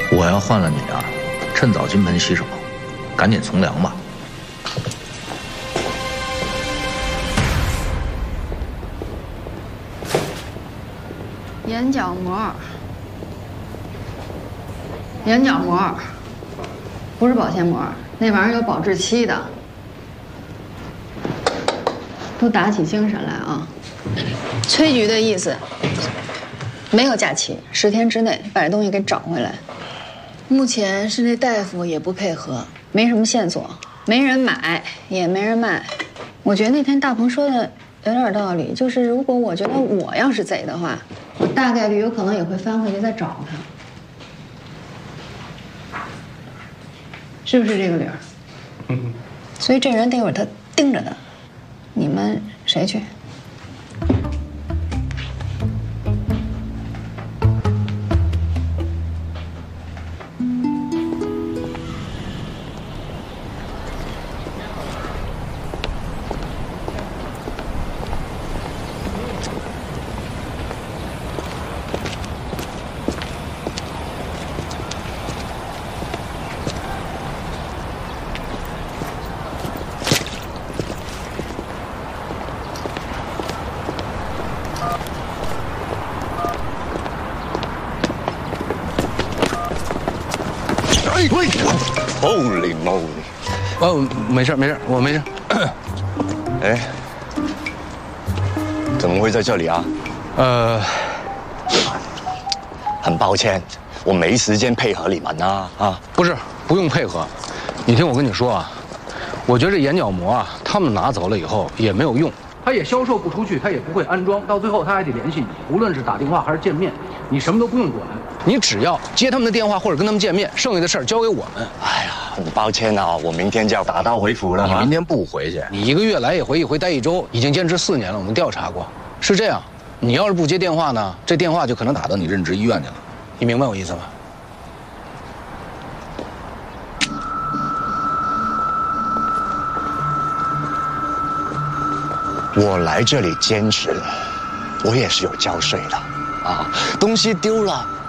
我要换了你啊，趁早金盆洗手，赶紧从良吧。 眼角膜，眼角膜，不是保鲜膜，那玩意儿有保质期的。都打起精神来啊！崔局的意思，没有假期，10天之内把这东西给找回来。目前是那大夫也不配合，没什么线索，没人买也没人卖。我觉得那天大鹏说的有点道理，就是如果我觉得我要是贼的话，我大概率有可能也会翻回去再找他，是不是这个理儿？ 嗯。 所以这人得会儿他盯着他，你们谁去？ 喂 ，Holy moly！ 哦，没事没事，我没事。 哎，怎么会在这里啊？很抱歉，我没时间配合你们啊。 不是，不用配合。你听我跟你说啊，我觉得这眼角膜啊，他们拿走了以后也没有用，他也销售不出去，他也不会安装，到最后他还得联系你，无论是打电话还是见面，你什么都不用管。你只要接他们的电话或者跟他们见面，剩下的事儿交给我们。 哎呀，很抱歉啊，我明天就要打道回府了。 你明天不回去？ 你1个月来一回，一回待1周，已经坚持4年了。我们调查过，是这样。你要是不接电话呢，这电话就可能打到你任职医院去了。你明白我意思吗？ 我来这里兼职，我也是有交税的啊，东西丢了